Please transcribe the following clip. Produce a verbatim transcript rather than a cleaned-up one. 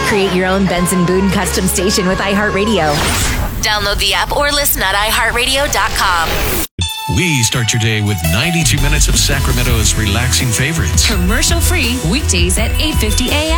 Create your own Benson Boone custom station with iHeartRadio. Download the app or listen at i heart radio dot com. We start your day with ninety-two minutes of Sacramento's relaxing favorites. Commercial free weekdays at eight fifty a.m.